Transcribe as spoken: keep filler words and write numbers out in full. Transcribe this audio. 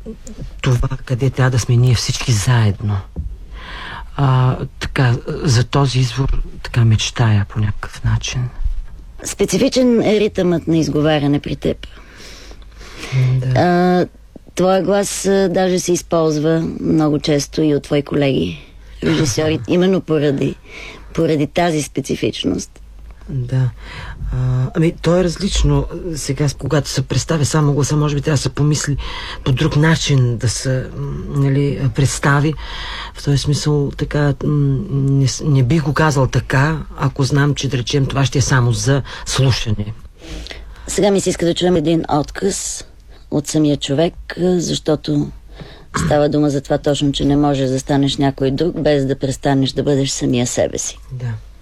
това, къде трябва да сме ние всички заедно. А, така, за този извор така мечтая по някакъв начин. Специфичен е ритъмът на изговаряне при теб. Да. А, твоя глас а, даже се използва много често и от твои колеги режисьори, именно поради, поради тази специфичност. Да. А, ами, то е различно. Сега, когато се представя само гласа, може би трябва да се помисли по друг начин да се, нали, представи. В този смисъл, така, не, не бих го казал така, ако знам, че, да речем, това ще е само за слушане. Сега ми се иска да чуем един отказ от самия човек, защото става дума за това точно, че не можеш да станеш някой друг, без да престанеш да бъдеш самия себе си. Да.